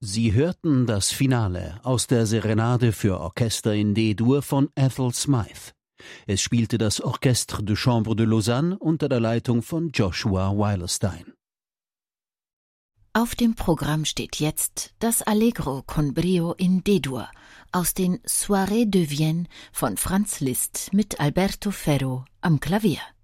Sie hörten das Finale aus der Serenade für Orchester in D-Dur von Ethel Smythe. Es spielte das Orchestre de Chambre de Lausanne unter der Leitung von Joshua Weilerstein. Auf dem Programm steht jetzt das Allegro con brio in D-Dur aus den Soirées de Vienne von Franz Liszt mit Alberto Ferro am Klavier.